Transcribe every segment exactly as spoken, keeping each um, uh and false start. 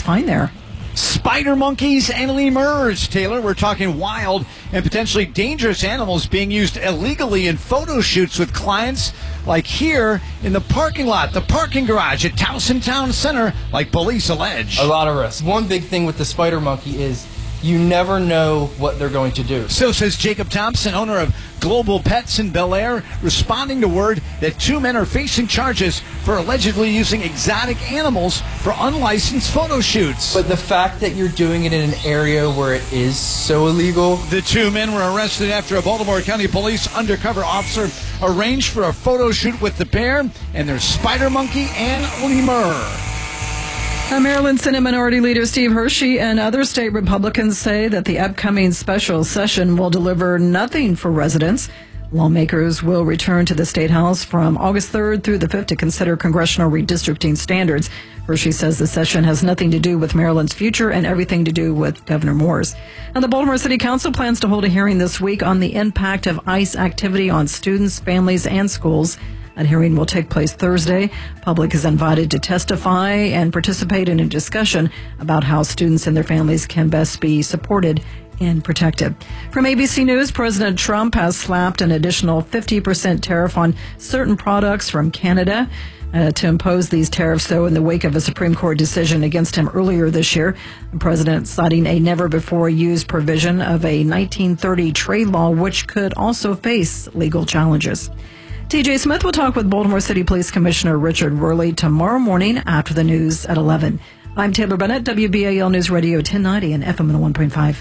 find there. Spider monkeys and lemurs, Taylor. We're talking wild and potentially dangerous animals being used illegally in photo shoots with clients, like here in the parking lot, the parking garage at Towson Town Center, like police allege. A lot of risk. One big thing with the spider monkey is you never know what they're going to do. So says Jacob Thompson, owner of Global Pets in Bel Air, responding to word that two men are facing charges for allegedly using exotic animals for unlicensed photo shoots. But the fact that you're doing it in an area where it is so illegal. The two men were arrested after a Baltimore County Police undercover officer arranged for a photo shoot with the pair and their spider monkey and lemur. Uh, Maryland Senate Minority Leader Steve Hershey and other state Republicans say that the upcoming special session will deliver nothing for residents. Lawmakers will return to the State House from August third through the fifth to consider congressional redistricting standards. Hershey says the session has nothing to do with Maryland's future and everything to do with Governor Moore's. And the Baltimore City Council plans to hold a hearing this week on the impact of ICE activity on students, families, and schools. That hearing will take place Thursday. Public is invited to testify and participate in a discussion about how students and their families can best be supported and protected. From A B C News, President Trump has slapped an additional fifty percent tariff on certain products from Canada. Uh, to impose these tariffs, though, in the wake of a Supreme Court decision against him earlier this year. The president citing a never-before-used provision of a nineteen thirty trade law, which could also face legal challenges. T J Smith will talk with Baltimore City Police Commissioner Richard Worley tomorrow morning after the news at eleven. I'm Taylor Bennett, W B A L News Radio ten ninety and F M one oh one point five.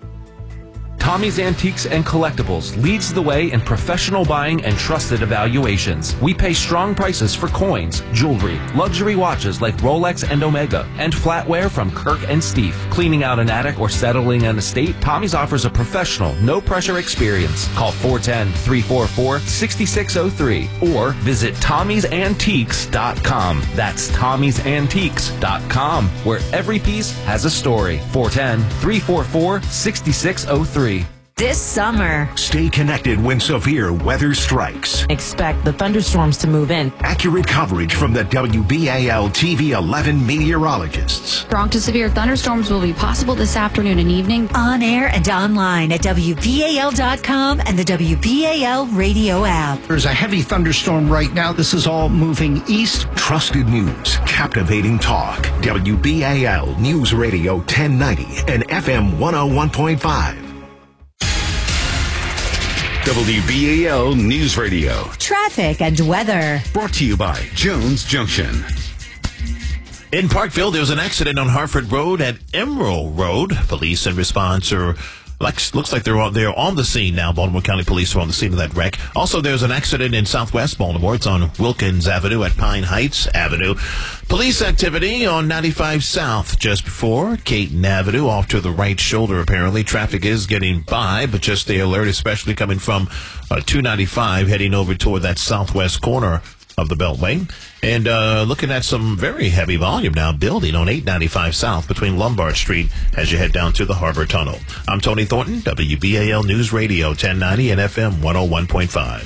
Tommy's Antiques and Collectibles leads the way in professional buying and trusted evaluations. We pay strong prices for coins, jewelry, luxury watches like Rolex and Omega, and flatware from Kirk and Steve. Cleaning out an attic or settling an estate, Tommy's offers a professional, no-pressure experience. Call four one zero, three four four, six six zero three or visit Tommy's Antiques dot com. That's Tommy's Antiques dot com, where every piece has a story. four one zero, three four four, six six zero three. This summer, stay connected when severe weather strikes. Expect the thunderstorms to move in. Accurate coverage from the W B A L T V eleven meteorologists. Strong to severe thunderstorms will be possible this afternoon and evening. On air and online at W B A L dot com and the W B A L radio app. There's a heavy thunderstorm right now. This is all moving east. Trusted news, captivating talk. W B A L News Radio ten ninety and F M one oh one point five. W B A L News Radio. Traffic and weather. Brought to you by Jones Junction. In Parkville, there's an accident on Hartford Road at Emerald Road. Police and response are, like, looks like they're on, they're on the scene now. Baltimore County Police are on the scene of that wreck. Also, there's an accident in Southwest Baltimore. It's on Wilkins Avenue at Pine Heights Avenue. Police activity on ninety-five South just before Caton Avenue, off to the right shoulder, apparently. Traffic is getting by, but just stay alert, especially coming from uh, two ninety-five, heading over toward that southwest corner of the Beltway. And uh, looking at some very heavy volume now building on eight ninety-five South between Lombard Street as you head down to the Harbor Tunnel. I'm Tony Thornton, W B A L News Radio ten ninety and F M one oh one point five.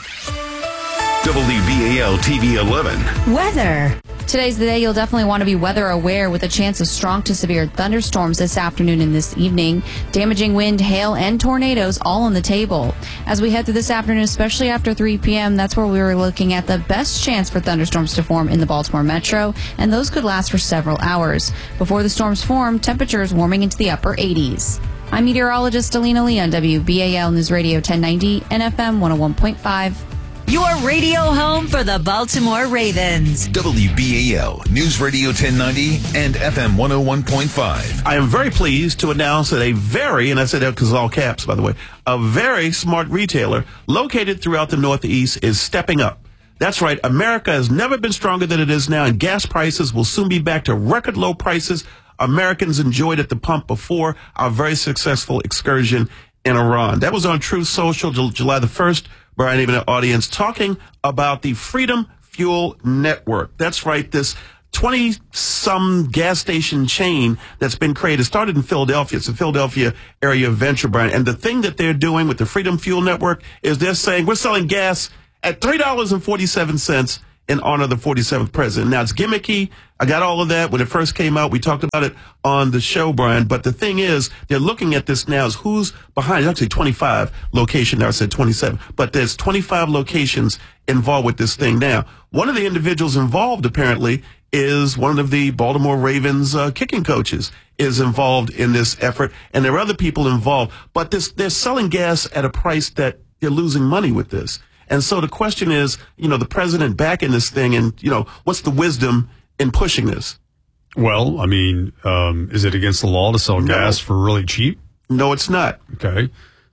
W B A L T V eleven. Weather. Today's the day you'll definitely want to be weather aware with a chance of strong to severe thunderstorms this afternoon and this evening. Damaging wind, hail, and tornadoes all on the table. As we head through this afternoon, especially after three p.m., that's where we were looking at the best chance for thunderstorms to form in the Baltimore metro, and those could last for several hours. Before the storms form, temperatures warming into the upper eighties. I'm meteorologist Alina Lee on W B A L News Radio ten ninety and F M one oh one point five. Your radio home for the Baltimore Ravens. W B A L News Radio ten ninety and F M one oh one point five. I am very pleased to announce that a very, and I said that because it's all caps, by the way, a very smart retailer located throughout the Northeast is stepping up. That's right. America has never been stronger than it is now, and gas prices will soon be back to record low prices Americans enjoyed at the pump before our very successful excursion in Iran. That was on Truth Social, July the first. Brian, even an audience talking about the Freedom Fuel Network. That's right. This twenty-some gas station chain that's been created started in Philadelphia. It's a Philadelphia area venture, Brian. And the thing that they're doing with the Freedom Fuel Network is they're saying we're selling gas at three dollars and forty-seven cents in honor of the forty-seventh president. Now, it's gimmicky. I got all of that when it first came out. We talked about it on the show, Brian. But the thing is, they're looking at this now as who's behind. It's actually twenty-five locations. Now I said twenty-seven. But there's twenty-five locations involved with this thing. Now, one of the individuals involved, apparently, is one of the Baltimore Ravens uh, kicking coaches is involved in this effort. And there are other people involved. But this, they're selling gas at a price that they're losing money with this. And so the question is, you know, the president backing this thing and, you know, what's the wisdom in pushing this? Well, I mean, um, is it against the law to sell No. gas for really cheap? No, it's not. Okay.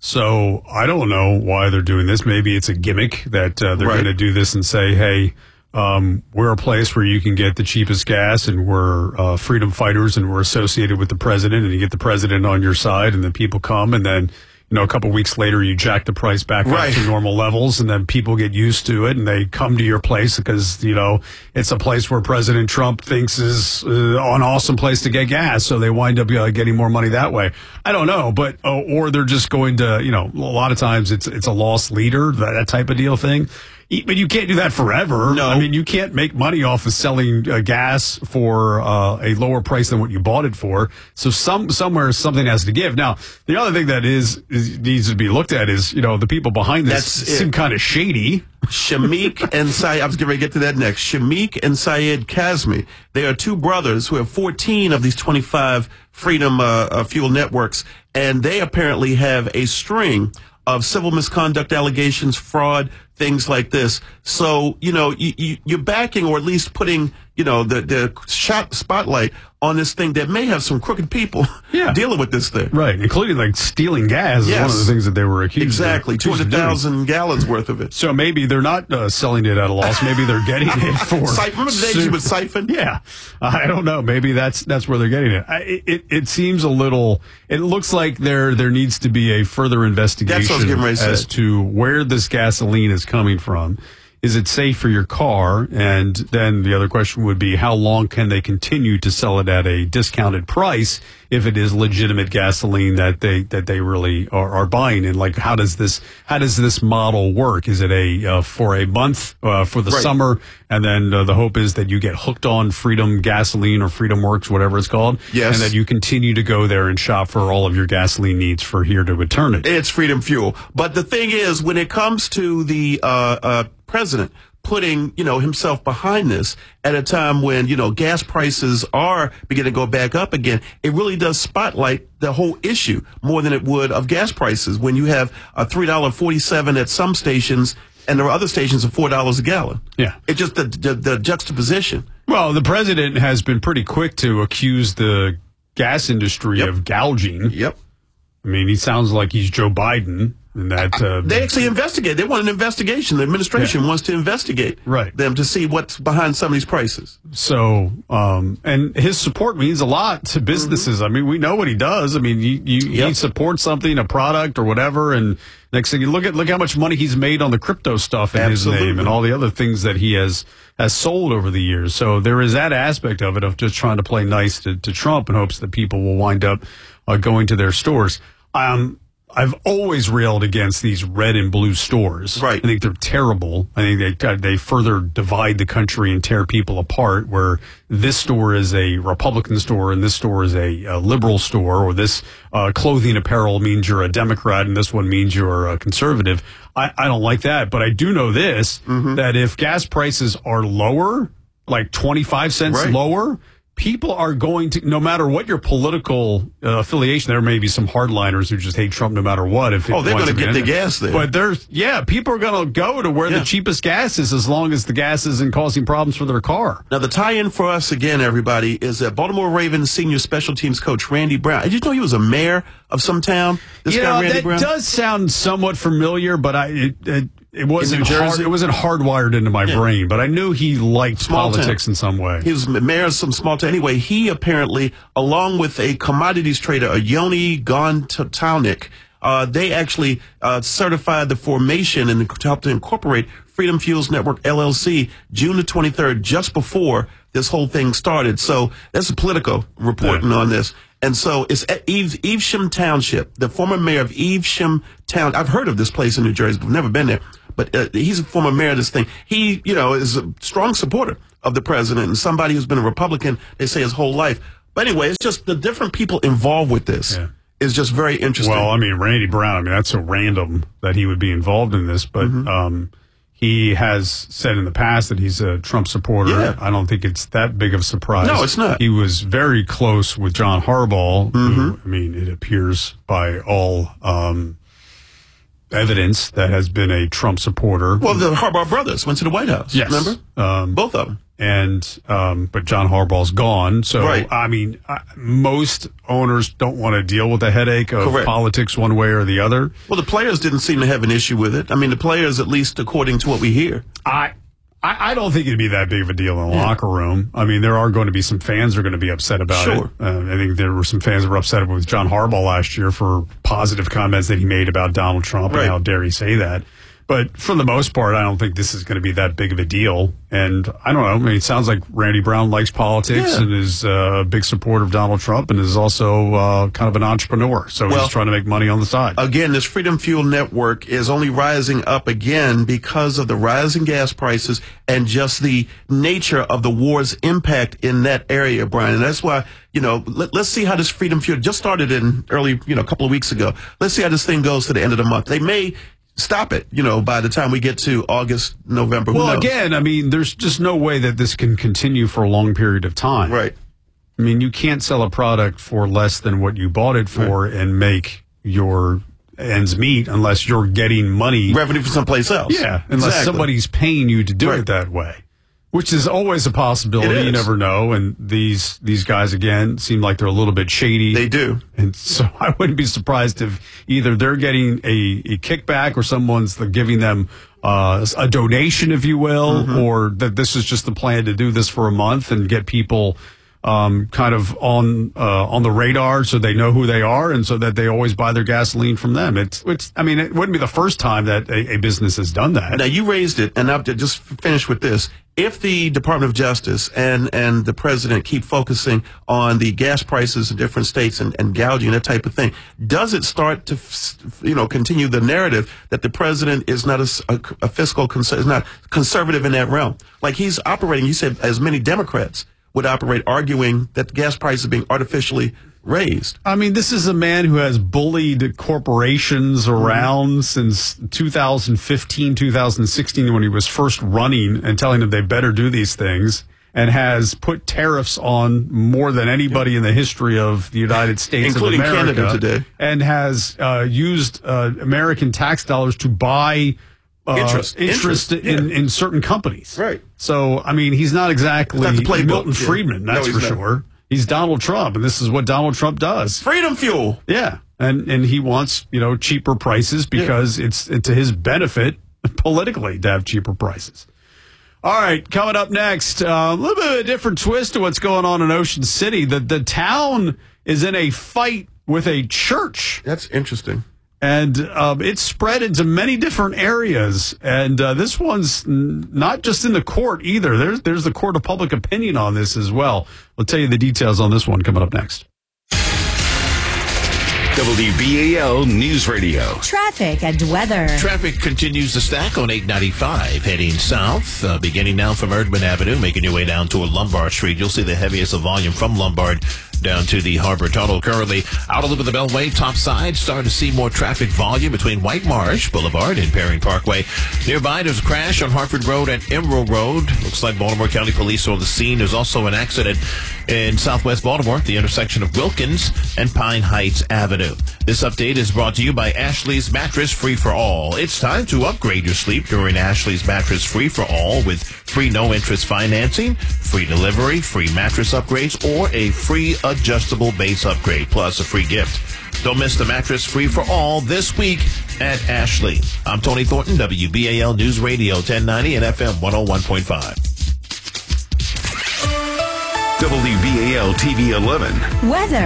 So I don't know why they're doing this. Maybe it's a gimmick that uh, they're Right. going to do this and say, hey, um, we're a place where you can get the cheapest gas and we're uh, freedom fighters and we're associated with the president and you get the president on your side and then people come and then, you know, a couple weeks later you jack the price back Right. up to normal levels and then people get used to it and they come to your place because, you know, it's a place where President Trump thinks is uh, an awesome place to get gas. So they wind up uh, getting more money that way. I don't know, but, uh, or they're just going to, you know, a lot of times it's, it's a lost leader, that, that type of deal thing. But you can't do that forever. No. I mean, you can't make money off of selling uh, gas for uh, a lower price than what you bought it for. So some somewhere something has to give. Now, the other thing that is, is needs to be looked at is, you know, the people behind this That's seem it. kind of shady. Shamik and Syed, I was getting ready to get to that next. Shamik and Syed Kazmi. They are two brothers who have fourteen of these twenty-five Freedom uh, uh, Fuel networks, and they apparently have a string of civil misconduct allegations, fraud, things like this. So, you know, you, you, you're backing or at least putting, you know, the, the shot spotlight on this thing that may have some crooked people Yeah. dealing with this thing. Right, including like stealing gas is Yes. one of the things that they were accused Exactly, of. two hundred thousand gallons worth of it. So maybe they're not uh, selling it at a loss. Maybe they're getting it for. Siphon. Remember the days you would siphon? Yeah, I don't know. Maybe that's that's where they're getting it. I, it it seems a little. It looks like there there needs to be a further investigation That's what I was getting ready to say. as to where this gasoline is coming from. Is it safe for your car? And then the other question would be, how long can they continue to sell it at a discounted price if it is legitimate gasoline that they that they really are, are buying? And like, how does this how does this model work? Is it a uh, for a month uh, for the Right. summer, and then uh, the hope is that you get hooked on Freedom Gasoline or Freedom Works, whatever it's called, Yes. and that you continue to go there and shop for all of your gasoline needs for here to eternity. It's Freedom Fuel. But the thing is, when it comes to the uh, uh, president putting, you know, himself behind this at a time when, you know, gas prices are beginning to go back up again, it really does spotlight the whole issue more than it would of gas prices when you have a three dollars and forty-seven cents at some stations and there are other stations of four dollars a gallon. Yeah. It's just the, the, the juxtaposition. Well, the president has been pretty quick to accuse the gas industry Yep. of gouging. Yep. I mean, he sounds like he's Joe Biden. And that uh, They actually investigate. They want an investigation. The administration Yeah. wants to investigate Right. them to see what's behind some of these prices. so, um, and his support means a lot to businesses. I mean, we know what he does. I mean, you, you, he Yep. supports something, a product or whatever, and next thing you look at, look how much money he's made on the crypto stuff in his Absolutely. name and all the other things that he has has sold over the years. So there is that aspect of it of just trying to play nice to, to Trump in hopes that people will wind up uh, going to their stores. Um, I've always railed against these red and blue stores. Right. I think they're terrible. I think they they further divide the country and tear people apart, where this store is a Republican store and this store is a, a liberal store, or this uh, clothing apparel means you're a Democrat and this one means you're a conservative. I, I don't like that, but I do know this, Mm-hmm. that if gas prices are lower, like twenty-five cents Right. lower, people are going to, no matter what your political uh, affiliation, there may be some hardliners who just hate Trump no matter what. If Oh, they're going to get the gas there. But there's, yeah, people are going to go to where Yeah. the cheapest gas is as long as the gas isn't causing problems for their car. Now, the tie-in for us again, everybody, is that Baltimore Ravens senior special teams coach Randy Brown. Did you know he was a mayor of some town? This you guy, know, Randy that Brown? does sound somewhat familiar, but I it, it, it wasn't New hard, Jersey? it wasn't hardwired into my Yeah. brain. But I knew he liked Small politics town. in some way. He was mayor of some small town. Anyway, he apparently, along with a commodities trader, a Yoni Gontownik, uh, they actually uh, certified the formation and helped to incorporate Freedom Fuels Network, L L C, June the twenty-third, just before this whole thing started. So that's a Politico reporting Yeah. on this. And so it's at Eve, Evesham Township, the former mayor of Evesham Town. I've heard of this place in New Jersey, but I've never been there. but uh, he's a former mayor of this thing. He, you know, is a strong supporter of the president and somebody who's been a Republican, they say, his whole life. But anyway, it's just the different people involved with this yeah. is just very interesting. Well, I mean, Randy Brown, I mean, that's so random that he would be involved in this, but mm-hmm. um, he has said in the past that he's a Trump supporter. Yeah. I don't think it's that big of a surprise. No, it's not. He was very close with John Harbaugh, mm-hmm. who, I mean, it appears by all um, evidence that has been a Trump supporter. Well, the Harbaugh brothers went to the White House. Yes. Remember? Um, Both of them. And, um, but John Harbaugh's gone. So, right. I mean, I, most owners don't want to deal with the headache of Correct. politics one way or the other. Well, the players didn't seem to have an issue with it. I mean, the players, at least according to what we hear. I, I, I don't think it'd be that big of a deal in the yeah. locker room. I mean, there are going to be some fans who are going to be upset about sure. it. Uh, I think there were some fans that were upset with John Harbaugh last year for positive comments that he made about Donald Trump right. and how dare he say that. But for the most part, I don't think this is going to be that big of a deal. And I don't know. I mean, it sounds like Randy Brown likes politics yeah. and is uh, a big supporter of Donald Trump and is also uh, kind of an entrepreneur. So well, he's trying to make money on the side. Again, this Freedom Fuel Network is only rising up again because of the rising gas prices and just the nature of the war's impact in that area, Brian. And that's why, you know, let, let's see how this Freedom Fuel just started in early, you know, a couple of weeks ago. Let's see how this thing goes to the end of the month. They may stop it, you know, by the time we get to August, November. Who well, knows? Again, I mean, there's just no way that this can continue for a long period of time. Right. I mean, you can't sell a product for less than what you bought it for right. and make your ends meet unless you're getting money. Revenue from someplace else. Yeah, unless exactly. somebody's paying you to do right. it that way. Which is always a possibility. You never know. And these these guys, again, seem like they're a little bit shady. They do. And so I wouldn't be surprised if either they're getting a, a kickback or someone's giving them uh, a donation, if you will, mm-hmm. or that this is just the plan to do this for a month and get people um, kind of on uh, on the radar so they know who they are and so that they always buy their gasoline from them. It's, it's I mean, it wouldn't be the first time that a, a business has done that. Now, you raised it, and I'll just finish with this. If the Department of Justice and, and the president keep focusing on the gas prices in different states and, and gouging, that type of thing, does it start to, you know, continue the narrative that the president is not a, a, a fiscal, cons- is not conservative in that realm? Like he's operating, you said, as many Democrats would operate, arguing that the gas price is being artificially raised. I mean, this is a man who has bullied corporations around mm-hmm. since two thousand fifteen, two thousand sixteen, when he was first running and telling them they better do these things, and has put tariffs on more than anybody in the history of the United States, including of America, Canada today, and has uh, used uh, American tax dollars to buy uh, interest, interest, interest in, yeah. in certain companies. Right. So, I mean, he's not exactly not Milton yeah. Friedman, that's no, for not. sure. He's Donald Trump, and this is what Donald Trump does. Freedom fuel. Yeah. And and he wants, you know, cheaper prices because yeah. it's, it's to his benefit politically to have cheaper prices. All right, coming up next, uh, a little bit of a different twist to what's going on in Ocean City. The, the town is in a fight with a church. That's interesting. And um, it's spread into many different areas. And uh, this one's n- not just in the court either. There's there's the court of public opinion on this as well. We'll tell you the details on this one coming up next. W B A L News Radio. Traffic and weather. Traffic continues to stack on eight ninety-five heading south, uh, beginning now from Erdman Avenue, making your way down toward Lombard Street. You'll see the heaviest of volume from Lombard down to the Harbor Tunnel. Currently out of the Beltway top side, starting to see more traffic volume between White Marsh Boulevard and Perry Parkway. Nearby, there's a crash on Hartford Road and Emerald Road. Looks like Baltimore County Police are on the scene. There's also an accident in southwest Baltimore, the intersection of Wilkins and Pine Heights Avenue. This update is brought to you by Ashley's Mattress Free for All. It's time to upgrade your sleep during Ashley's Mattress Free for All with free no-interest financing, free delivery, free mattress upgrades, or a free adjustable base upgrade, plus a free gift. Don't miss the Mattress Free for All this week at Ashley. I'm Tony Thornton, W B A L News Radio ten ninety and F M one oh one point five. W B A L T V eleven. Weather.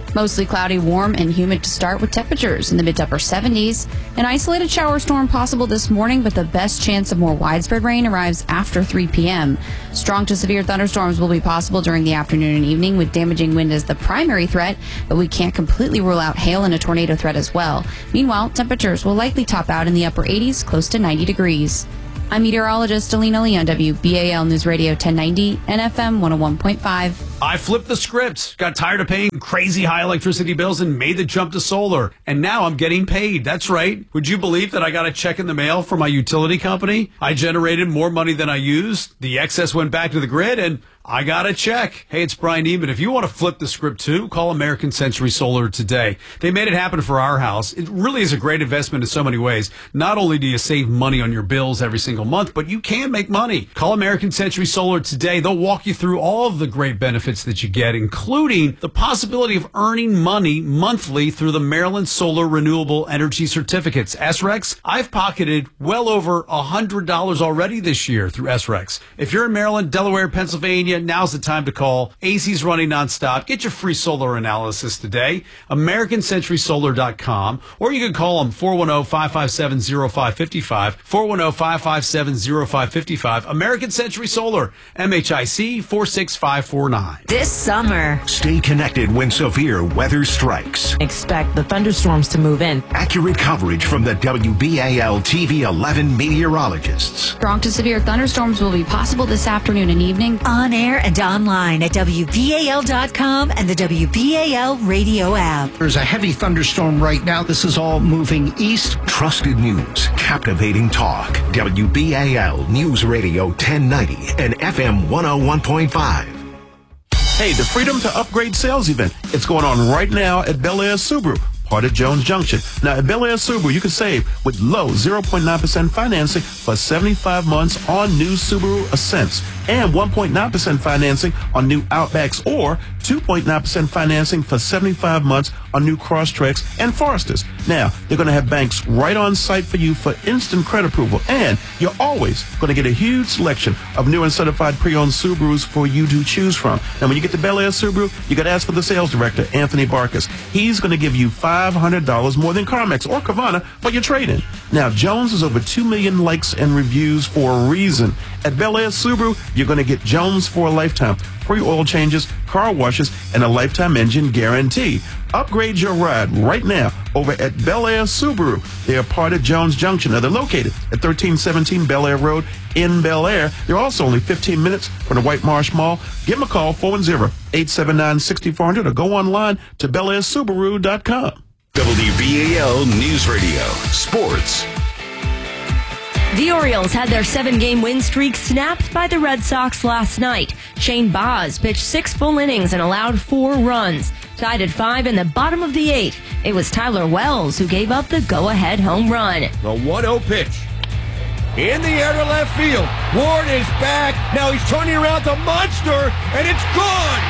Mostly cloudy, warm, and humid to start with temperatures in the mid to upper seventies. An isolated shower storm possible this morning, but the best chance of more widespread rain arrives after three p.m. Strong to severe thunderstorms will be possible during the afternoon and evening, with damaging wind as the primary threat, but we can't completely rule out hail and a tornado threat as well. Meanwhile, temperatures will likely top out in the upper eighties, close to ninety degrees. I'm meteorologist Alina Lee on W B A L News Radio ten ninety and F M one oh one point five. I flipped the script, got tired of paying crazy high electricity bills and made the jump to solar. And now I'm getting paid. That's right. Would you believe that I got a check in the mail from my utility company? I generated more money than I used. The excess went back to the grid and I got a check. Hey, it's Brian Neiman. If you want to flip the script too, call American Century Solar today. They made it happen for our house. It really is a great investment in so many ways. Not only do you save money on your bills every single month, but you can make money. Call American Century Solar today. They'll walk you through all of the great benefits that you get, including the possibility of earning money monthly through the Maryland Solar Renewable Energy Certificates. S R E Cs, I've pocketed well over one hundred dollars already this year through S R E Cs. If you're in Maryland, Delaware, Pennsylvania, now's the time to call. A C's running nonstop. Get your free solar analysis today. American Century Solar dot com, or you can call them four one zero, five five seven, zero five five five, four one zero, five five seven, zero five five five. American Century Solar, M H I C four six five four nine. This summer, Stay connected when severe weather strikes. Expect the thunderstorms to move in. Accurate coverage from the W B A L T V eleven meteorologists. Strong to severe thunderstorms will be possible this afternoon and evening. on air and online at W B A L dot com and the W B A L radio app. There's a heavy thunderstorm right now. This is all moving east. Trusted news, captivating talk. W B A L News Radio ten ninety and F M one oh one point five. Hey, the Freedom to Upgrade sales event. It's going on right now at Bel Air Subaru, part of Jones Junction. Now, at Bel Air Subaru, you can save with low zero point nine percent financing for seventy-five months on new Subaru Ascents and one point nine percent financing on new Outbacks, or two point nine percent financing for seventy-five months on new Crosstreks and Foresters. Now, they're going to have banks right on site for you for instant credit approval, and you're always going to get a huge selection of new and certified pre-owned Subarus for you to choose from. Now, when you get to Bel Air Subaru, you got to ask for the sales director, Anthony Barkas. He's going to give you five hundred dollars more than CarMax or Carvana for your trade-in. Now, Jones has over two million likes and reviews for a reason. At Bel Air Subaru, you're going to get Jones for a lifetime. Free oil changes, car washes, and a lifetime engine guarantee. Upgrade your ride right now over at Bel Air Subaru. They are part of Jones Junction. Now, they're located at thirteen seventeen Bel Air Road in Bel Air. They're also only fifteen minutes from the White Marsh Mall. Give them a call, four one zero, eight seven nine, six four zero zero, or go online to Bel Air Subaru dot com. W B A L News Radio Sports. The Orioles had their seven-game win streak snapped by the Red Sox last night. Shane Baz pitched six full innings and allowed four runs. Tied at five in the bottom of the eighth, it was Tyler Wells who gave up the go-ahead home run. The one oh pitch. In the air to left field. Ward is back. Now he's turning around the monster, and it's gone.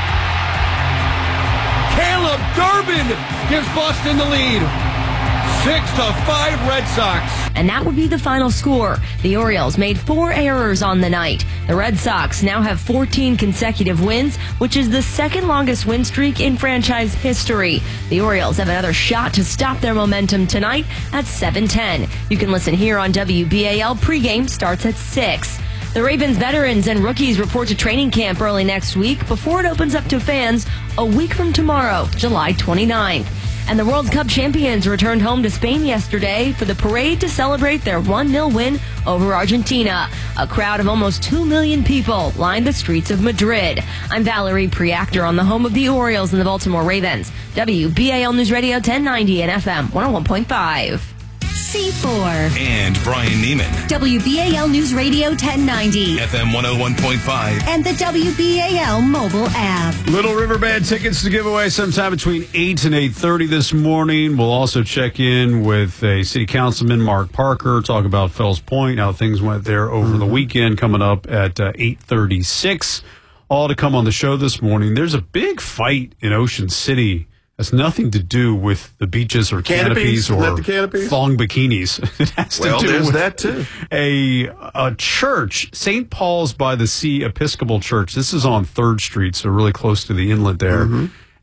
Caleb Durbin gives Boston the lead. Six to five Red Sox. And that would be the final score. The Orioles made four errors on the night. The Red Sox now have fourteen consecutive wins, which is the second longest win streak in franchise history. The Orioles have another shot to stop their momentum tonight at seven ten. You can listen here on W B A L. Pregame starts at six. The Ravens veterans and rookies report to training camp early next week before it opens up to fans a week from tomorrow, July twenty-ninth. And the World Cup champions returned home to Spain yesterday for the parade to celebrate their one nil win over Argentina. A crowd of almost two million people lined the streets of Madrid. I'm Valerie Preactor on the home of the Orioles and the Baltimore Ravens. W B A L News Radio ten ninety and F M one oh one point five. C four. And Brian Neiman. W B A L News Radio ten ninety. F M one oh one point five. And the W B A L mobile app. Little River Band tickets to give away sometime between eight and eight thirty this morning. We'll also check in with a city councilman, Mark Parker, talk about Fells Point, how things went there over mm-hmm. the weekend, coming up at uh, eight thirty-six. All to come on the show this morning. There's a big fight in Ocean City. Has nothing to do with the beaches or canopies, canopies or the canopies? thong bikinis. It has well, to do there's with that too. A, a church, Saint Paul's by the Sea Episcopal Church. This is on third Street, so really close to the inlet there. Mm-hmm.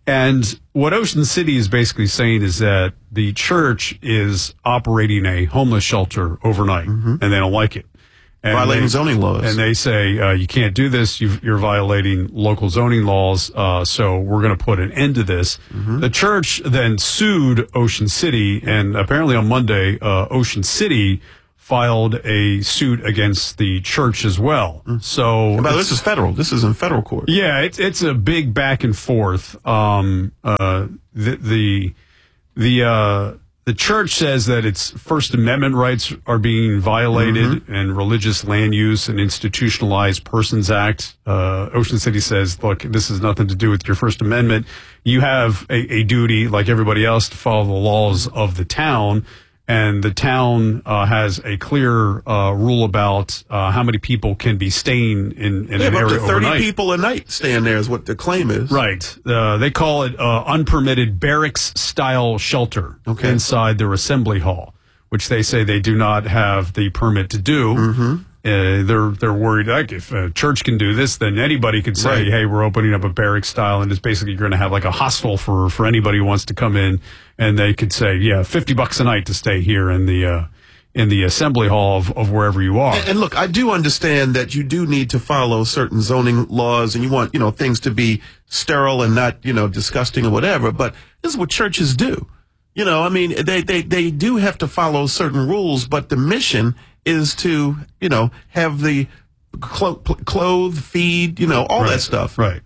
And what Ocean City is basically saying is that the church is operating a homeless shelter overnight, mm-hmm. and they don't like it. And violating they, zoning laws. And they say, uh, you can't do this. You've, you're violating local zoning laws. Uh, so we're going to put an end to this. Mm-hmm. The church then sued Ocean City. And apparently on Monday, uh, Ocean City filed a suit against the church as well. Mm-hmm. So but this is federal. This is in federal court. Yeah, it's, it's a big back and forth. Um, uh, the, the, the, uh, The church says that its First Amendment rights are being violated, mm-hmm. and Religious Land Use and Institutionalized Persons Act. Uh, Ocean City says, look, this has nothing to do with your First Amendment. You have a, a duty, like everybody else, to follow the laws of the town. And the town uh, has a clear uh, rule about uh, how many people can be staying in, in yeah, an up area to thirty overnight. people a night staying there is what the claim is. Right. Uh, they call it uh, unpermitted barracks-style shelter okay. inside their assembly hall, which they say they do not have the permit to do. Mm-hmm. Uh, they're they're worried, like, if a church can do this, then anybody could say, right. hey, we're opening up a barracks style, and it's basically you're going to have like a hostel for, for anybody who wants to come in, and they could say, yeah, fifty bucks a night to stay here in the uh, in the assembly hall of, of wherever you are. And, and look, I do understand that you do need to follow certain zoning laws, and you want, you know, things to be sterile and not, you know, disgusting or whatever, but this is what churches do. You know, I mean, they, they, they do have to follow certain rules, but the mission is to, you know, have the clo- clothe, feed, you know, all right. that stuff. Right.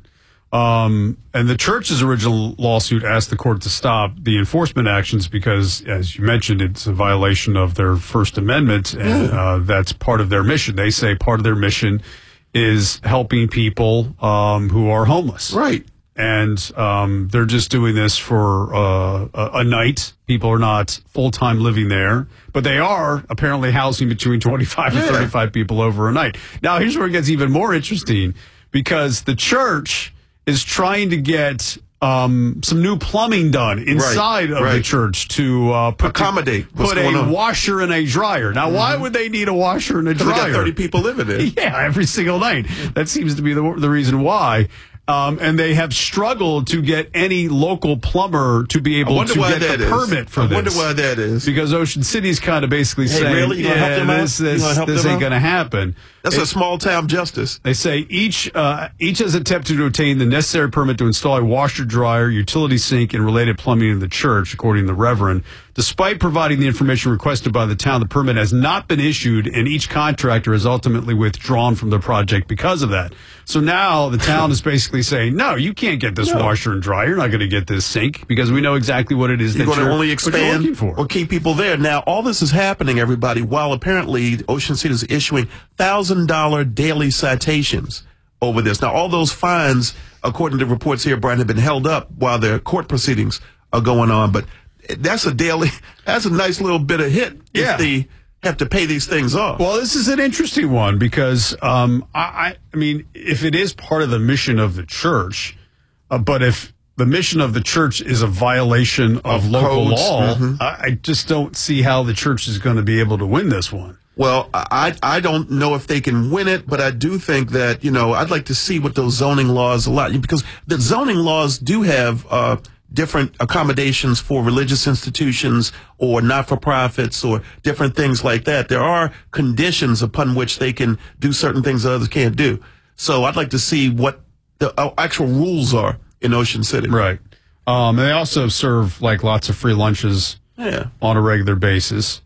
Um, and the church's original lawsuit asked the court to stop the enforcement actions because, as you mentioned, it's a violation of their First Amendment, and mm. uh, that's part of their mission. They say part of their mission is helping people um, who are homeless. Right. And um, they're just doing this for uh, a, a night. People are not full-time living there, but they are apparently housing between twenty-five yeah. and thirty-five people over a night. Now, here's where it gets even more interesting, because the church is trying to get um, some new plumbing done inside right, of right. the church to uh, put accommodate the, put a on? washer and a dryer. Now, mm-hmm. why would they need a washer and a dryer? They got thirty people living there. Yeah, every single night. That seems to be the the reason why. Um, and they have struggled to get any local plumber to be able to get the is. permit for I this. I wonder why that is. Because Ocean City's kind of basically hey, saying, really? You yeah, help them this, this, this ain't going to happen. That's it, a small-town justice. They say each uh, each has attempted to obtain the necessary permit to install a washer, dryer, utility sink, and related plumbing in the church, according to the Reverend. Despite providing the information requested by the town, the permit has not been issued, and each contractor has ultimately withdrawn from the project because of that. So now the town is basically saying, no, you can't get this no. washer and dryer. You're not going to get this sink because we know exactly what it is you're that going you're, to only expand looking for. Or keep people there. Now, all this is happening, everybody, while apparently Ocean City is issuing one thousand dollars daily citations over this. Now, all those fines, according to reports here, Brian, have been held up while their court proceedings are going on. But that's a daily, that's a nice little bit of hit yeah. if they have to pay these things off. Well, this is an interesting one because, um, I, I mean, if it is part of the mission of the church, uh, but if the mission of the church is a violation of, of local codes. law, mm-hmm. I, I just don't see how the church is going to be able to win this one. Well, I I don't know if they can win it, but I do think that, you know, I'd like to see what those zoning laws allow, because the zoning laws do have uh, different accommodations for religious institutions or not-for-profits or different things like that. There are conditions upon which they can do certain things that others can't do. So I'd like to see what the actual rules are in Ocean City. Right. Um, and they also serve like lots of free lunches yeah. on a regular basis.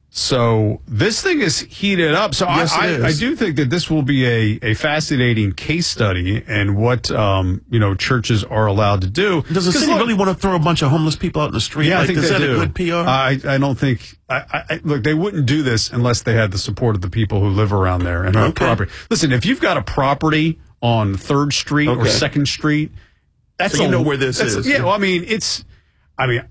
So this thing is heated up. So yes, I, I, I do think that this will be a, a fascinating case study and what um, you know churches are allowed to do. Does the city look, really want to throw a bunch of homeless people out in the street? Yeah, like, I think is they that do. a good P R? I, I don't think. I, I, look, they wouldn't do this unless they had the support of the people who live around there and okay. own property. Listen, if you've got a property on Third Street okay. or Second Street, that's so you a, know where this is. Yeah, well, I mean, it's. I mean.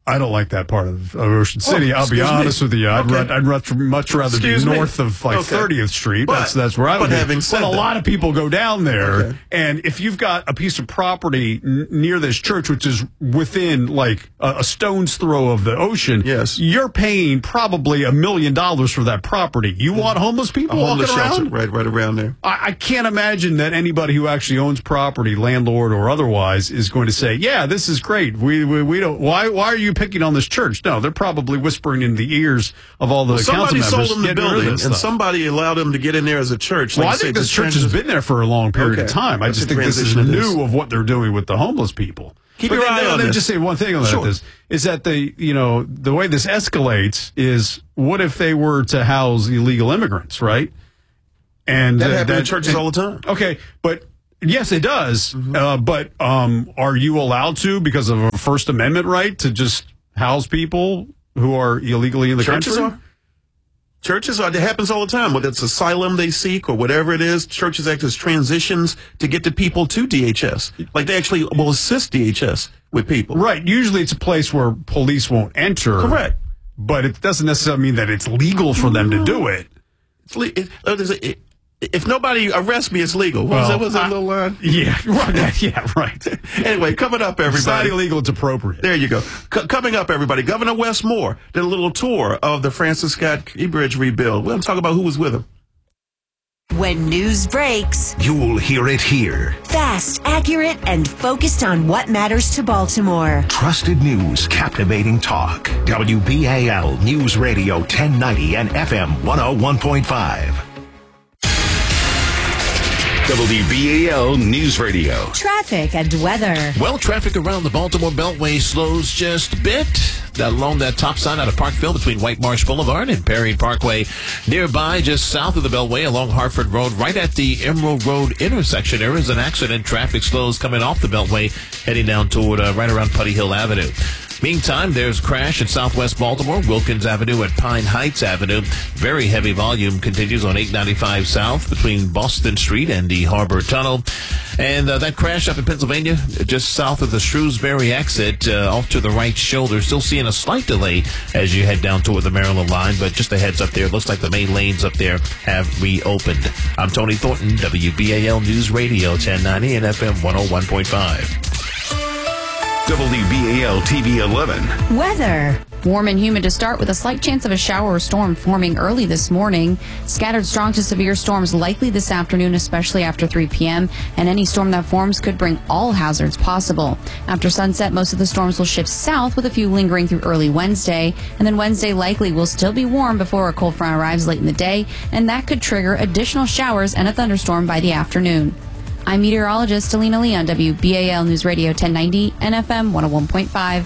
I don't like that part of, of Ocean City. Oh, I'll be excuse honest me. with you. I'd, Okay. ra- I'd much, much rather Excuse be me. north of like Okay. thirtieth Street. But- that's that's where I would but be. having said But a that- lot of people go down there, Okay. and if you've got a piece of property n- near this church, which is within like a, a stone's throw of the ocean, yes, you're paying probably a million dollars for that property. You want homeless A people homeless walking shelter around? right, right around there. I, I can't imagine that anybody who actually owns property, landlord or otherwise, is going to say, "Yeah, this is great. We we, we don't. Why why are you picking on this church?" No, they're probably whispering in the ears of all the Well, council somebody members. sold them the "Get rid of building, this and stuff." somebody allowed them to get in there as a church. Well, Like I you say, think this the church has transi- been there for a long period Okay. of time. I That's just the think this is transition it is. new of what they're doing with the homeless people. Keep But your then- eye then- on then this. Just say one thing on Sure. that is, is that the you know the way this escalates is what if they were to house illegal immigrants, right? And That uh, happens in churches and- all the time. Okay, but yes, it does. Mm-hmm. Uh, but um, are you allowed to, because of a First Amendment right, to just house people who are illegally in the Churches country? are. Churches are. It happens all the time. Whether it's asylum they seek or whatever it is, churches act as transitions to get the people to D H S. Like they actually will assist D H S with people. Right. Usually it's a place where police won't enter. Correct. But it doesn't necessarily mean that it's legal for them to do it. It's le- it, uh, there's a- it- if nobody arrests me, it's legal. What was Well, that, what was that I- little line? Yeah, right. Yeah, right. Anyway, coming up, everybody. It's not illegal, it's appropriate. There you go. C- coming up, everybody. Governor Wes Moore did a little tour of the Francis Scott Key Bridge rebuild. We're going to talk about who was with him. When news breaks, You'll hear it here. fast, accurate, and focused on what matters to Baltimore. Trusted news, captivating talk. W B A L News Radio ten ninety and F M one oh one point five. W B A L News Radio. Traffic and weather. Well, traffic around the Baltimore Beltway slows just a bit. That along that top side out of Parkville between White Marsh Boulevard and Perry Parkway. Nearby, just south of the Beltway along Hartford Road, right at the Emerald Road intersection, there is an accident. Traffic slows coming off the Beltway, heading down toward uh, right around Putty Hill Avenue. Meantime, there's a crash in southwest Baltimore, Wilkins Avenue at Pine Heights Avenue. Very heavy volume continues on eight ninety-five South between Boston Street and the Harbor Tunnel. And uh, that crash up in Pennsylvania, just south of the Shrewsbury exit, uh, off to the right shoulder. Still seeing a slight delay as you head down toward the Maryland line, but just a heads up there. It looks like the main lanes up there have reopened. I'm Tony Thornton, W B A L News Radio ten ninety and F M one oh one point five. W B A L T V eleven. Weather. Warm and humid to start with a slight chance of a shower or storm forming early this morning. Scattered strong to severe storms likely this afternoon, especially after three p.m. And any storm that forms could bring all hazards possible. After sunset, most of the storms will shift south with a few lingering through early Wednesday. And then Wednesday likely will still be warm before a cold front arrives late in the day. And that could trigger additional showers and a thunderstorm by the afternoon. I'm meteorologist Alina Lee on W B A L News Radio ten ninety and F M one oh one point five.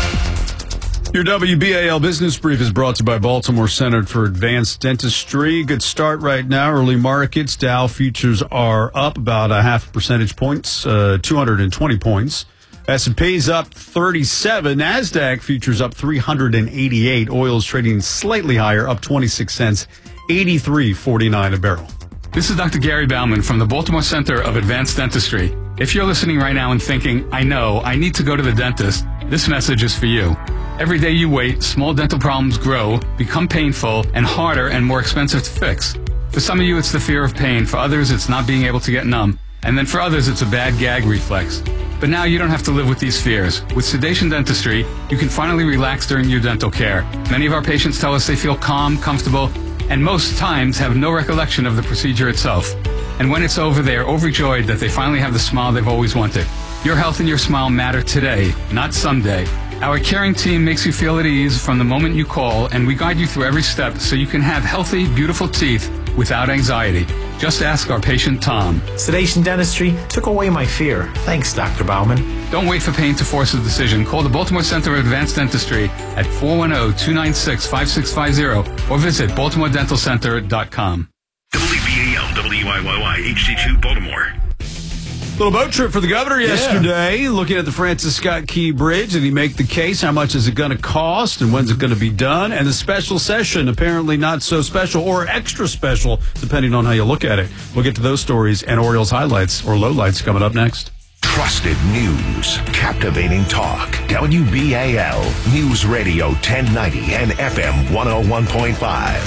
Your W B A L Business Brief is brought to you by Baltimore Center for Advanced Dentistry. Good start right now. Early markets. Dow futures are up about a half percentage points, uh, two hundred twenty points. S and P's up thirty-seven. NASDAQ futures up three hundred eighty-eight. Oil is trading slightly higher, up twenty-six cents, eighty-three forty-nine a barrel. This is Doctor Gary Bauman from the Baltimore Center of Advanced Dentistry. If you're listening right now and thinking, I know, I need to go to the dentist, this message is for you. Every day you wait, small dental problems grow, become painful, and harder and more expensive to fix. For some of you, it's the fear of pain. For others, it's not being able to get numb. And then for others, it's a bad gag reflex. But now you don't have to live with these fears. With Sedation Dentistry, you can finally relax during your dental care. Many of our patients tell us they feel calm, comfortable, and most times have no recollection of the procedure itself. And when it's over, they are overjoyed that they finally have the smile they've always wanted. Your health and your smile matter today, not someday. Our caring team makes you feel at ease from the moment you call, and we guide you through every step so you can have healthy, beautiful teeth without anxiety. Just ask our patient Tom. Sedation Dentistry took away my fear. Thanks, Doctor Bauman. Don't wait for pain to force a decision. Call the Baltimore Center of Advanced Dentistry at four one zero, two nine six, five six five zero or visit baltimore dental center dot com. W B A L W I Y Y H D two Baltimore. Little boat trip for the governor yesterday, looking at the Francis Scott Key Bridge. Did he make the case? How much is it going to cost, and when's it going to be done? And the special session, apparently not so special or extra special, depending on how you look at it. We'll get to those stories and Orioles highlights or lowlights coming up next. Trusted news. Captivating talk. W B A L News Radio ten ninety and F M one oh one point five.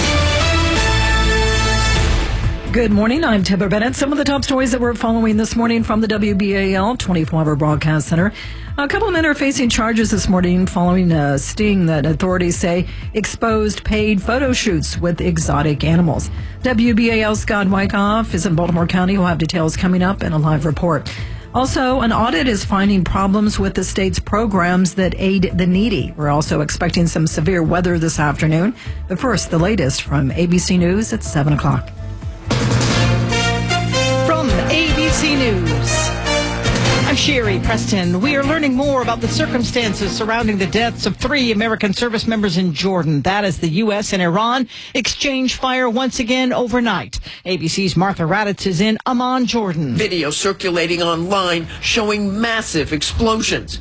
Good morning. I'm Tibber Bennett. Some of the top stories that we're following this morning from the W B A L twenty-four hour broadcast center. A couple of men are facing charges this morning following a sting that authorities say exposed paid photo shoots with exotic animals. W B A L's Scott Wyckoff is in Baltimore County. We'll have details coming up in a live report. Also, an audit is finding problems with the state's programs that aid the needy. We're also expecting some severe weather this afternoon. But first, the latest from A B C News at seven o'clock. From A B C News, I'm Sherry Preston. We are learning more about the circumstances surrounding the deaths of three American service members in Jordan. That as the U S and Iran exchange fire once again overnight. A B C's Martha Raddatz is in Amman, Jordan. Video circulating online showing massive explosions.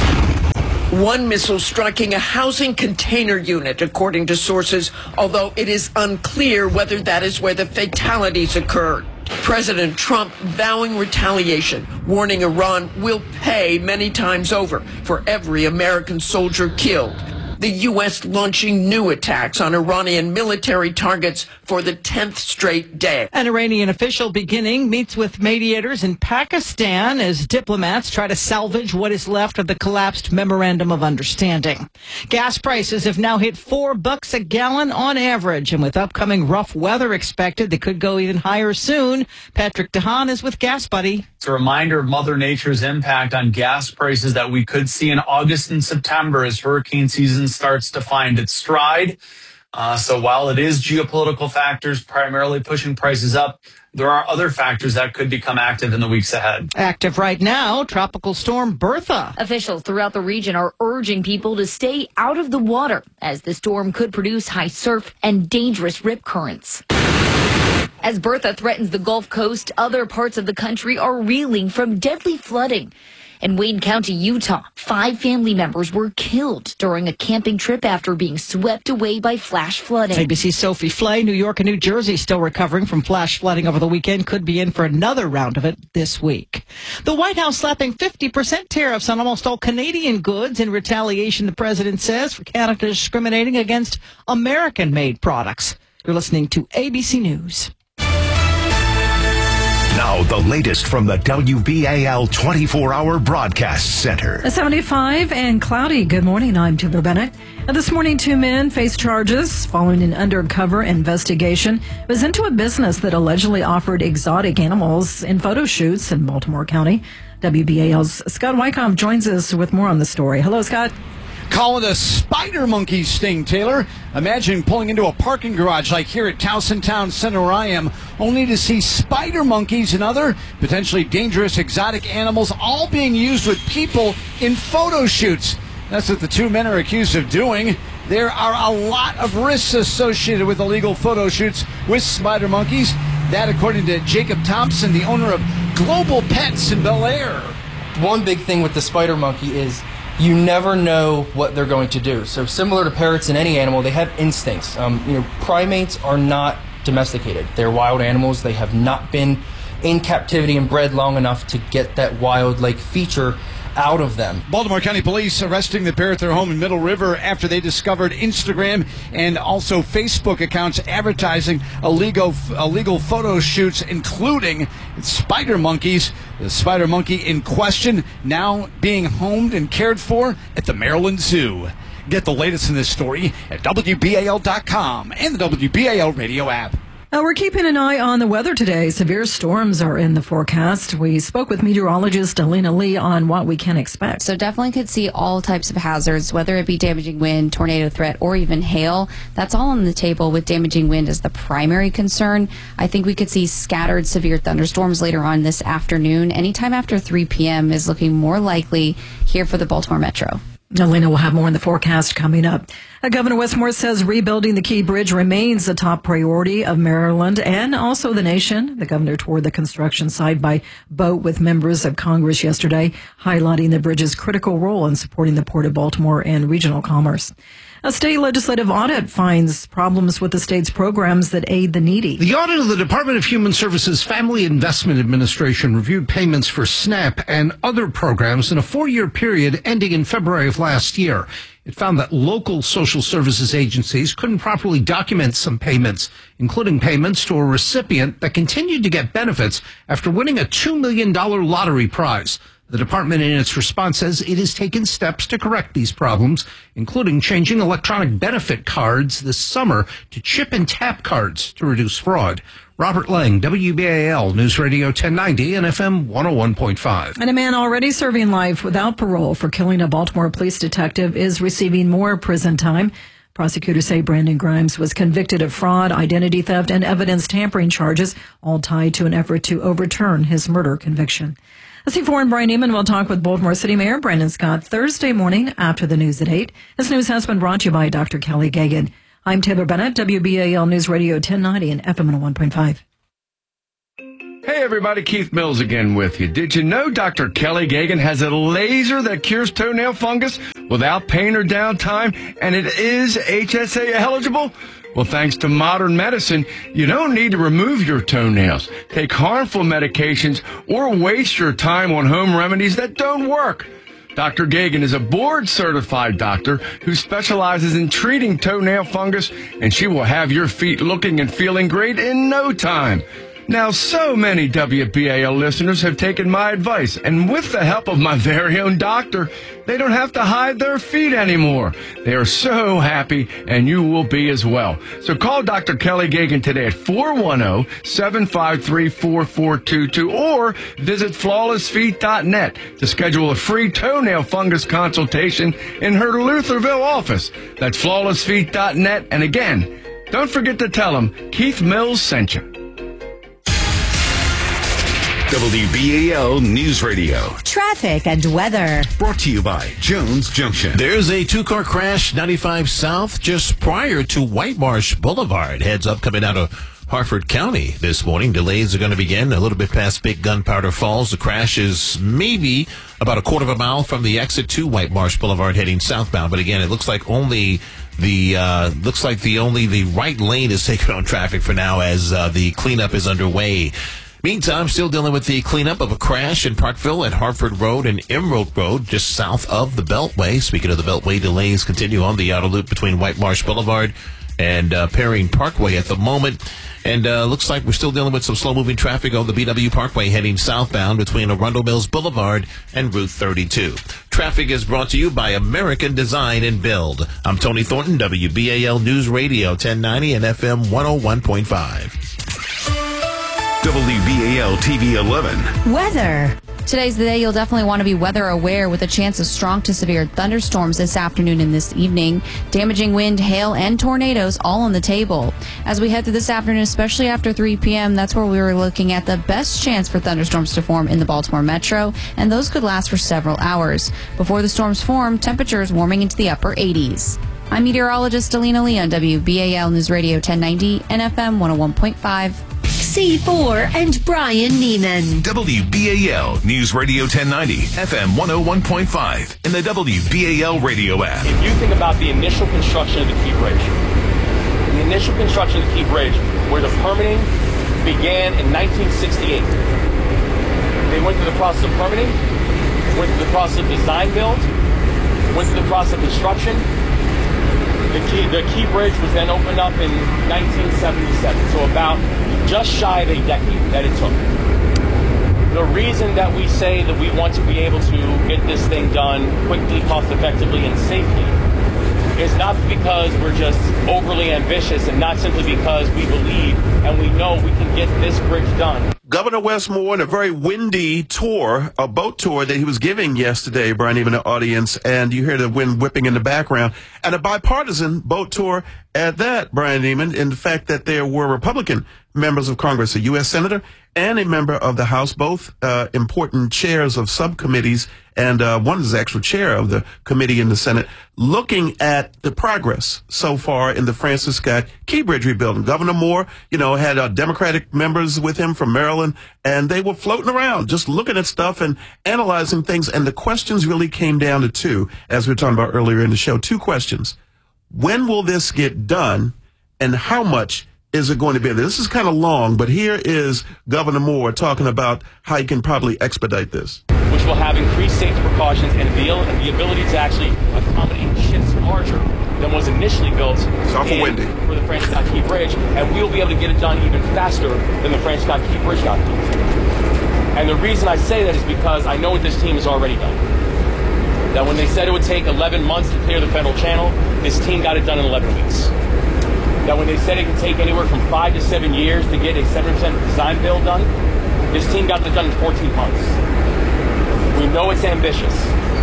One missile striking a housing container unit, according to sources, although it is unclear whether that is where the fatalities occurred. President Trump vowing retaliation, warning Iran will pay many times over for every American soldier killed. The U S launching new attacks on Iranian military targets for the tenth straight day. An Iranian official beginning meets with mediators in Pakistan as diplomats try to salvage what is left of the collapsed Memorandum of Understanding. Gas prices have now hit four bucks a gallon on average, and with upcoming rough weather expected, they could go even higher soon. Patrick DeHaan is with Gas Buddy. It's a reminder of Mother Nature's impact on gas prices that we could see in August and September as hurricane season starts to find its stride. Uh, so while it is geopolitical factors primarily pushing prices up, there are other factors that could become active in the weeks ahead. Active right now, Tropical Storm Bertha. Officials throughout the region are urging people to stay out of the water as the storm could produce high surf and dangerous rip currents. As Bertha threatens the Gulf Coast, other parts of the country are reeling from deadly flooding. In Wayne County, Utah, five family members were killed during a camping trip after being swept away by flash flooding. A B C's Sophie Flay. New York and New Jersey still recovering from flash flooding over the weekend, could be in for another round of it this week. The White House slapping fifty percent tariffs on almost all Canadian goods in retaliation, the president says, for Canada discriminating against American-made products. You're listening to A B C News. Now, the latest from the W B A L twenty-four hour broadcast center. A seventy-five and cloudy. Good morning. I'm Tibber Bennett. And this morning, two men face charges following an undercover investigation. It was into a business that allegedly offered exotic animals in photo shoots in Baltimore County. W B A L's Scott Wyckoff joins us with more on the story. Hello, Scott. Call it a spider monkey sting, Taylor. Imagine pulling into a parking garage like here at Towson Town Center where I am, only to see spider monkeys and other potentially dangerous exotic animals all being used with people in photo shoots. That's what the two men are accused of doing. There are a lot of risks associated with illegal photo shoots with spider monkeys. That, according to Jacob Thompson, the owner of Global Pets in Bel Air. One big thing with the spider monkey is you never know what they're going to do. So similar to parrots and any animal, they have instincts. Um, you know, primates are not domesticated. They're wild animals. They have not been in captivity and bred long enough to get that wild-like feature out of them. Baltimore County Police arresting the pair at their home in Middle River after they discovered Instagram and also Facebook accounts advertising illegal illegal photo shoots, including spider monkeys. The spider monkey in question now being homed and cared for at the Maryland Zoo. Get the latest in this story at W B A L dot com and the W B A L radio app. Uh, we're keeping an eye on the weather today. Severe storms are in the forecast. We spoke with meteorologist Alina Lee on what we can expect. So definitely could see all types of hazards, whether it be damaging wind, tornado threat, or even hail. That's all on the table, with damaging wind as the primary concern. I think we could see scattered severe thunderstorms later on this afternoon. Anytime after three p.m. is looking more likely here for the Baltimore Metro. Elena will have more in the forecast coming up. Uh, Governor Westmore says rebuilding the Key Bridge remains a top priority of Maryland and also the nation. The governor toured the construction site by boat with members of Congress yesterday, highlighting the bridge's critical role in supporting the Port of Baltimore and regional commerce. A state legislative audit finds problems with the state's programs that aid the needy. The audit of the Department of Human Services Family Investment Administration reviewed payments for SNAP and other programs in a four-year period ending in February of last year. It found that local social services agencies couldn't properly document some payments, including payments to a recipient that continued to get benefits after winning a two million dollars lottery prize. The department, in its response, says it has taken steps to correct these problems, including changing electronic benefit cards this summer to chip and tap cards to reduce fraud. Robert Lang, W B A L News Radio ten ninety and F M one oh one point five. And a man already serving life without parole for killing a Baltimore police detective is receiving more prison time. Prosecutors say Brandon Grimes was convicted of fraud, identity theft, and evidence tampering charges, all tied to an effort to overturn his murder conviction. C four and Brian Neiman will talk with Baltimore City Mayor Brandon Scott Thursday morning after the news at eight. This news has been brought to you by Doctor Kelly Gagan. I'm Taylor Bennett, W B A L News Radio ten ninety and F M one oh one point five. Hey everybody, Keith Mills again with you. Did you know Doctor Kelly Gagan has a laser that cures toenail fungus without pain or downtime, and it is H S A eligible? Well, thanks to modern medicine, you don't need to remove your toenails, take harmful medications, or waste your time on home remedies that don't work. Doctor Gagan is a board-certified doctor who specializes in treating toenail fungus, and she will have your feet looking and feeling great in no time. Now, so many W B A L listeners have taken my advice, and with the help of my very own doctor, they don't have to hide their feet anymore. They are so happy, and you will be as well. So call Doctor Kelly Gagan today at four one zero, seven five three, four four two two or visit flawless feet dot net to schedule a free toenail fungus consultation in her Lutherville office. That's flawless feet dot net. And again, don't forget to tell them Keith Mills sent you. W B A L News Radio. Traffic and weather. Brought to you by Jones Junction. There's a two-car crash, ninety-five South, just prior to White Marsh Boulevard. Heads up coming out of Harford County this morning. Delays are going to begin a little bit past Big Gunpowder Falls. The crash is maybe about a quarter of a mile from the exit to White Marsh Boulevard heading southbound. But again, it looks like only the uh, looks like the only the right lane is taken on traffic for now as uh, the cleanup is underway. Meantime, still dealing with the cleanup of a crash in Parkville at Harford Road and Emerald Road, just south of the Beltway. Speaking of the Beltway, delays continue on the outer loop between White Marsh Boulevard and uh, Perrine Parkway at the moment. And uh, looks like we're still dealing with some slow-moving traffic on the B W Parkway heading southbound between Arundel Mills Boulevard and Route thirty-two. Traffic is brought to you by American Design and Build. I'm Tony Thornton, W B A L News Radio ten ninety and F M one oh one point five. W B A L T V eleven. Weather. Today's the day you'll definitely want to be weather aware with a chance of strong to severe thunderstorms this afternoon and this evening. Damaging wind, hail, and tornadoes all on the table. As we head through this afternoon, especially after three p.m., that's where we were looking at the best chance for thunderstorms to form in the Baltimore metro, and those could last for several hours. Before the storms form, temperatures warming into the upper eighties. I'm meteorologist Alina Lee on W B A L News Radio ten ninety and F M one oh one point five. C four and Brian Neiman. W B A L News Radio ten ninety, F M one oh one point five, and the W B A L radio app. If you think about the initial construction of the Key Bridge, the initial construction of the Key Bridge, where the permitting began in nineteen sixty-eight, they went through the process of permitting, went through the process of design build, went through the process of construction. The Key, the Key Bridge was then opened up in nineteen seventy-seven, so about just shy of a decade that it took. The reason that we say that we want to be able to get this thing done quickly, cost effectively, and safely is not because we're just overly ambitious and not simply because we believe and we know we can get this bridge done. Governor Westmore, in a very windy tour, a boat tour that he was giving yesterday, Brian, even the audience, and you hear the wind whipping in the background, and a bipartisan boat tour at that, Brian Neiman, in the fact that there were Republican members of Congress, a U S Senator and a member of the House, both uh, important chairs of subcommittees, and uh, one is the actual chair of the committee in the Senate, looking at the progress so far in the Francis Scott Key Bridge rebuilding. Governor Moore, you know, had uh, Democratic members with him from Maryland, and they were floating around just looking at stuff and analyzing things. And the questions really came down to two, as we were talking about earlier in the show, two questions. When will this get done, and how much is it going to be? This is kind of long, but here is Governor Moore talking about how he can probably expedite this. Which will have increased safety precautions and the, and the ability to actually accommodate shifts larger than was initially built it's awful windy. for the Francis Scott Key Bridge, and we'll be able to get it done even faster than the Francis Scott Key Bridge got built. And the reason I say that is because I know what this team has already done. That when they said it would take eleven months to clear the federal channel, this team got it done in eleven weeks. That when they said it could take anywhere from five to seven years to get a seventy percent design build done, this team got it done in fourteen months. We know it's ambitious,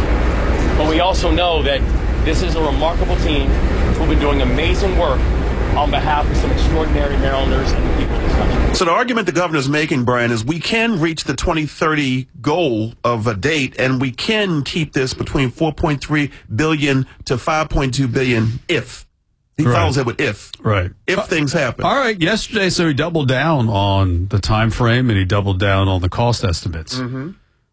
but we also know that this is a remarkable team who've been doing amazing work on behalf of some extraordinary Marylanders and the people of this country. So the argument the governor's making, Brian, is we can reach the twenty thirty goal of a date, and we can keep this between four point three billion dollars to five point two billion dollars if. He right. follows it with if. Right. If uh, things happen. All right. Yesterday, so he doubled down on the time frame and he doubled down on the cost estimates. Mm-hmm.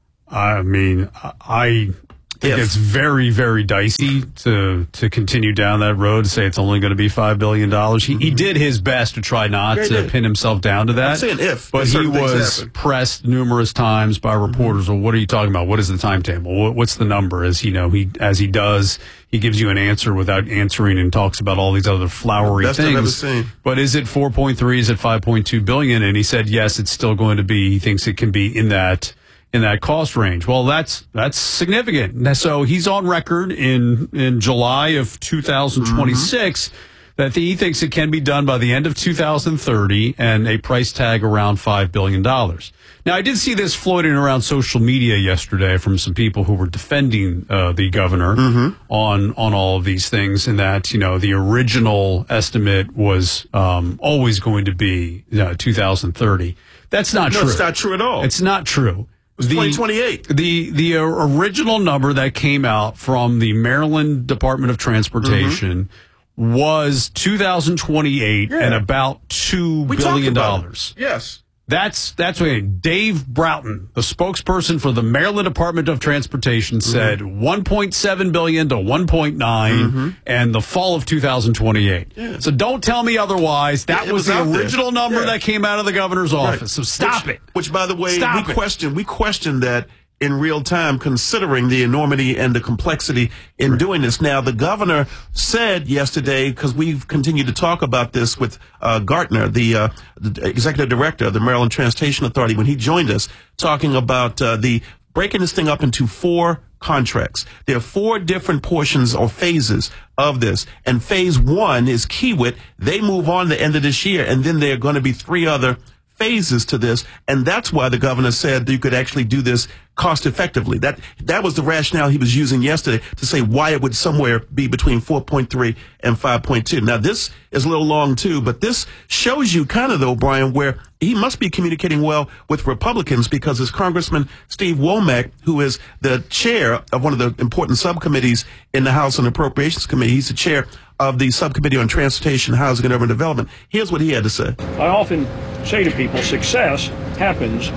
I mean, I think if. it's very, very dicey to to continue down that road to say it's only going to be five billion dollars. He, mm-hmm. he did his best to try not yeah, to did. pin himself down to that. I'm saying if. But he was pressed numerous times by reporters. Mm-hmm. Well, what are you talking about? What is the timetable? What, what's the number? As you know, he as he does, he gives you an answer without answering and talks about all these other flowery Best things. I've ever seen. But is it four point three? Is it five point two billion? And he said, yes, it's still going to be. He thinks it can be in that in that cost range. Well, that's that's significant. So he's on record in in July of two thousand twenty-six mm-hmm. that he thinks it can be done by the end of two thousand thirty and a price tag around five billion dollars. Now, I did see this floating around social media yesterday from some people who were defending uh, the governor mm-hmm. on on all of these things, and that, you know, the original estimate was um, always going to be uh, two thousand thirty. That's not no, true. It's not true at all. It's not true. It's twenty twenty-eight. The the original number that came out from the Maryland Department of Transportation mm-hmm. was two thousand twenty-eight yeah. and about two we billion dollars. Yes. That's that's what Dave Broughton, the spokesperson for the Maryland Department of Transportation, said mm-hmm. one point seven billion to one point nine mm-hmm. and the fall of two thousand twenty-eight. Yeah. So don't tell me otherwise. That it was, was the original there. number yeah. that came out of the governor's office. Right. So stop which, it. Which, by the way, stop we it. question we question that in real time, considering the enormity and the complexity in right. doing this. Now, the governor said yesterday, because we've continued to talk about this with uh, Gartner, the, uh, the executive director of the Maryland Transportation Authority, when he joined us, talking about uh, the breaking this thing up into four contracts. There are four different portions or phases of this. And phase one is Kiewit. They move on the end of this year, and then there are going to be three other phases to this, and that's why the governor said that you could actually do this cost effectively. That that was the rationale he was using yesterday to say why it would somewhere be between four point three and five point two. Now, this is a little long too, but this shows you kind of, though, Brian, where he must be communicating well with Republicans, because as Congressman Steve Womack, who is the chair of one of the important subcommittees in the House on Appropriations Committee, he's the chair of the Subcommittee on Transportation, Housing, and Urban Development. Here's what he had to say. I often say to people, success happens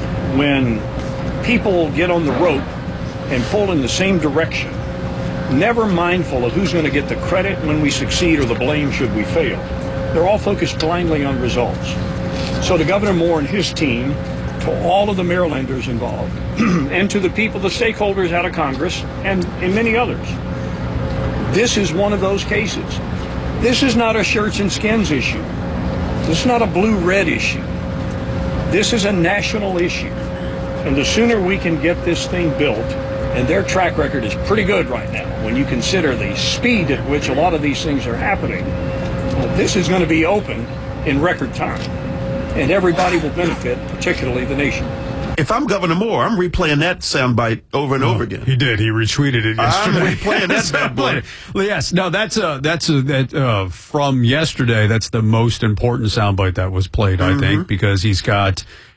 when people get on the rope and pull in the same direction, never mindful of who's going to get the credit when we succeed or the blame should we fail. They're all focused blindly on results. So to Governor Moore and his team, to all of the Marylanders involved, and to the people, the stakeholders out of Congress, and, and many others, this is one of those cases. This is not a shirts and skins issue. This is not a blue-red issue. This is a national issue. And the sooner we can get this thing built, and their track record is pretty good right now, when you consider the speed at which a lot of these things are happening, uh, this is going to be open in record time. And everybody will benefit, particularly the nation. If I'm Governor Moore, I'm replaying that soundbite over and oh, over again. He did. He retweeted it yesterday. I'm replaying that bad boy. Well, yes. No, that's a, that's a, that, uh, from yesterday. That's the most important soundbite that was played, mm-hmm. I think, because he's got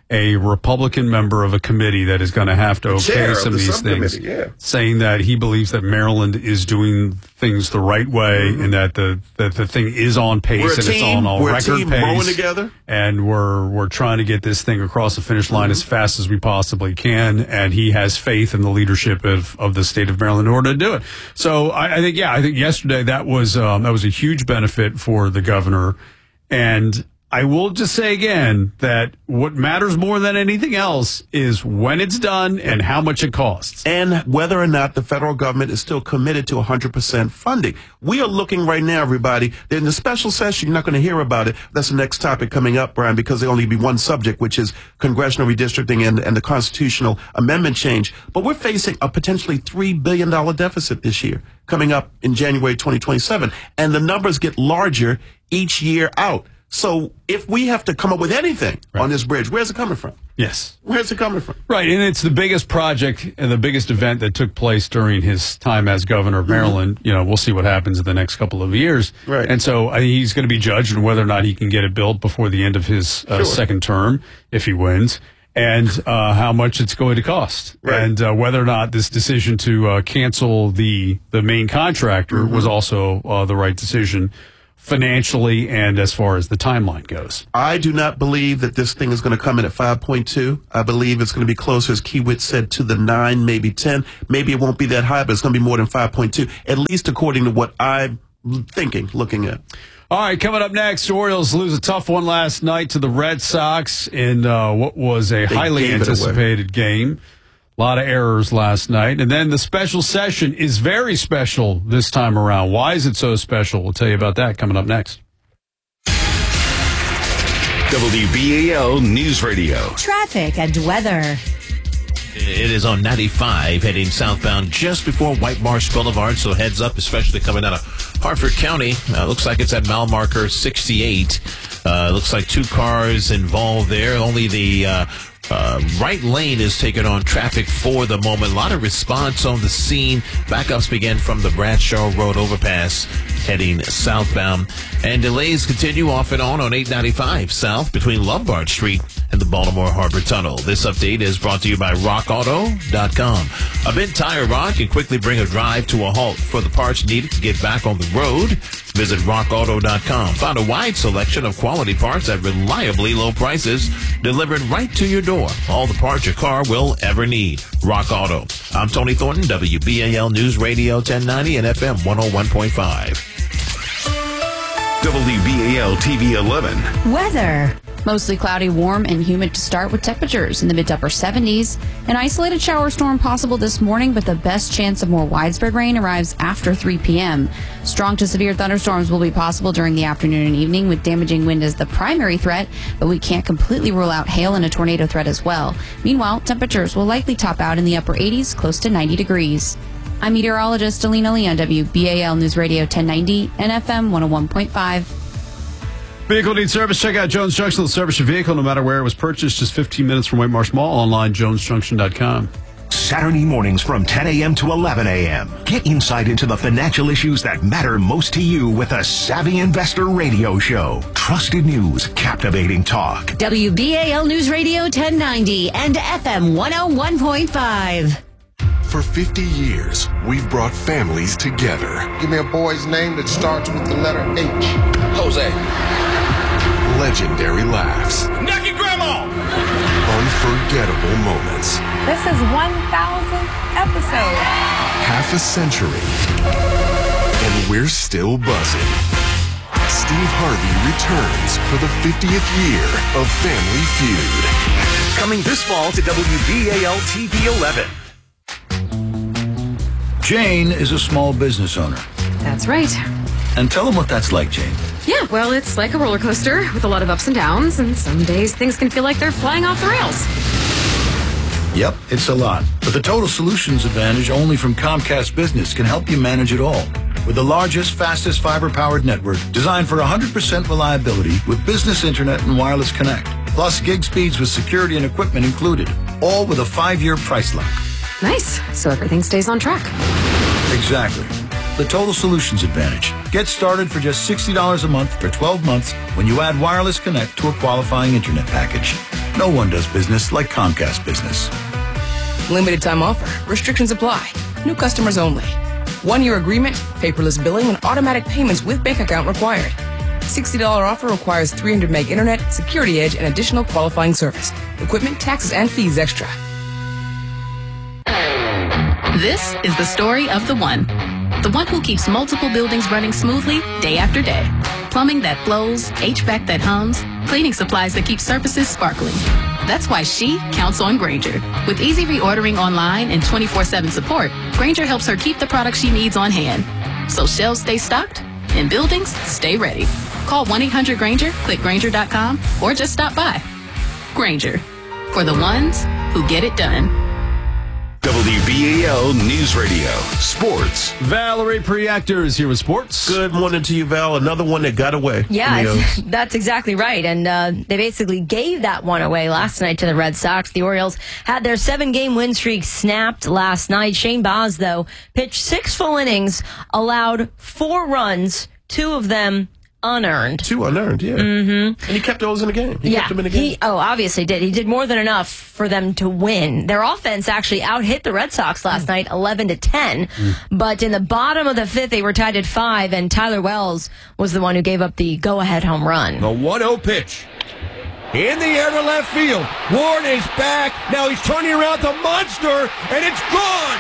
a Republican member of a committee that is going to have to okay some of these things, yeah. saying that he believes that Maryland is doing things the right way mm-hmm. and that the that the thing is on pace we're a and team, it's on all we're record a team pace. Rowing together. And we're we're trying to get this thing across the finish line mm-hmm. as fast as we possibly can. And he has faith in the leadership of, of the state of Maryland in order to do it. So I, I think, yeah, I think yesterday that was um, that was a huge benefit for the governor. And I will just say again that what matters more than anything else is when it's done and how much it costs. And whether or not the federal government is still committed to one hundred percent funding. We are looking right now, everybody. In the special session, you're not going to hear about it. That's the next topic coming up, Brian, because there'll only be one subject, which is congressional redistricting and, and the constitutional amendment change. But we're facing a potentially three billion dollars deficit this year, coming up in January twenty twenty-seven. And the numbers get larger each year out. So if we have to come up with anything right. on this bridge, where's it coming from? Yes. Where's it coming from? Right, and it's the biggest project and the biggest event that took place during his time as governor of Maryland. Mm-hmm. You know, we'll see what happens in the next couple of years. Right. And so uh, he's going to be judged on whether or not he can get it built before the end of his uh, sure. second term, if he wins, and uh, how much it's going to cost. Right. And uh, whether or not this decision to uh, cancel the, the main contractor mm-hmm. was also uh, the right decision, financially and as far as the timeline goes. I do not believe that this thing is going to come in at five point two. I believe it's going to be closer, as Kiewit said, to the nine, maybe ten. Maybe it won't be that high, but it's going to be more than five point two, at least according to what I'm thinking, looking at. All right, coming up next, Orioles lose a tough one last night to the Red Sox in uh, what was a They highly gave it anticipated game. A lot of errors last night. And then the special session is very special this time around. Why is it so special? We'll tell you about that coming up next. W B A L News Radio. Traffic and weather. It is on ninety-five heading southbound just before White Marsh Boulevard, so heads up, especially coming out of Hartford County. Uh, looks like it's at mile marker sixty-eight. Uh, looks like two cars involved there. Only the uh, uh, right lane is taking on traffic for the moment. A lot of response on the scene. Backups began from the Bradshaw Road overpass heading southbound. And delays continue off and on on eight ninety-five south between Lombard Street and the Baltimore Harbor Tunnel. This update is brought to you by rock auto dot com. A bent tire rod can quickly bring a drive to a halt. For the parts needed to get back on the road, visit rock auto dot com. Find a wide selection of quality parts at reliably low prices delivered right to your door. All the parts your car will ever need. Rock Auto. I'm Tony Thornton, W B A L News Radio ten ninety and F M one oh one point five. W B A L T V eleven. Weather. Mostly cloudy, warm, and humid to start with temperatures in the mid to upper seventies. An isolated shower storm possible this morning, but the best chance of more widespread rain arrives after three p.m. Strong to severe thunderstorms will be possible during the afternoon and evening, with damaging wind as the primary threat, but we can't completely rule out hail and a tornado threat as well. Meanwhile, temperatures will likely top out in the upper eighties, close to ninety degrees. I'm meteorologist Alina Lee on W B A L News Radio ten ninety and F M one oh one point five. Vehicle needs service. Check out Jones Junction. They'll service your vehicle no matter where it was purchased. Just fifteen minutes from White Marsh Mall. Online, jones junction dot com. Saturday mornings from ten a.m. to eleven a.m. Get insight into the financial issues that matter most to you with a Savvy Investor Radio Show. Trusted news, captivating talk. W B A L News Radio ten ninety and F M one oh one point five. For fifty years, we've brought families together. Give me a boy's name that starts with the letter H. Jose. Legendary laughs. Nucky Grandma! Unforgettable moments. This is one thousand episodes. Half a century. And we're still buzzing. Steve Harvey returns for the fiftieth year of Family Feud. Coming this fall to W B A L T V eleven. Jane is a small business owner. That's right. And tell them what that's like, Jane. Yeah, well, it's like a roller coaster with a lot of ups and downs, and some days things can feel like they're flying off the rails. Yep, it's a lot. But the Total Solutions Advantage only from Comcast Business can help you manage it all. With the largest, fastest fiber-powered network designed for one hundred percent reliability with business internet and wireless connect. Plus gig speeds with security and equipment included. All with a five-year price lock. Nice. So everything stays on track. Exactly. The Total Solutions Advantage. Get started for just sixty dollars a month for twelve months when you add wireless connect to a qualifying internet package. No one does business like Comcast Business. Limited time offer. Restrictions apply. New customers only. One-year agreement, paperless billing, and automatic payments with bank account required. sixty dollars offer requires three hundred meg internet, security edge, and additional qualifying service. Equipment, taxes, and fees extra. This is the story of the one. The one who keeps multiple buildings running smoothly day after day. Plumbing that flows, H V A C that hums, cleaning supplies that keep surfaces sparkling. That's why she counts on Grainger. With easy reordering online and twenty-four seven support, Grainger helps her keep the products she needs on hand. So shelves stay stocked and buildings stay ready. Call one eight hundred Grainger, click Grainger dot com, or just stop by. Grainger, for the ones who get it done. W B A L News Radio, Sports. Valerie Preactor is here with sports. Good morning to you, Val. Another one that got away. Yeah, it's, that's exactly right. And uh, they basically gave that one away last night to the Red Sox. The Orioles had their seven-game win streak snapped last night. Shane Baz, though, pitched six full innings, allowed four runs, two of them unearned. Two unearned, yeah. Mm-hmm. And he kept those in the game. He yeah, kept them in the game. He, oh, obviously did. He did more than enough for them to win. Their offense actually out-hit the Red Sox last night, eleven to ten. Mm. But in the bottom of the fifth, they were tied at five, and Tyler Wells was the one who gave up the go-ahead home run. The one oh pitch. In the air to left field. Ward is back. Now he's turning around the monster, and it's gone.